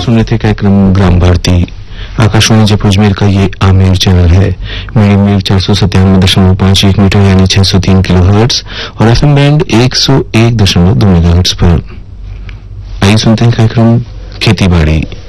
सुन रहे थे कार्यक्रम ग्राम भारती। आकाशवाणी जयपुर अजमेर का ये आमेर चैनल है। मीडियम वेव 497.51 मीटर यानी 603 किलोहर्ट्ज और एफएम बैंड 101.2 मेगाहर्ट्ज पर। आइए सुनते हैं कार्यक्रम खेती बाड़ी।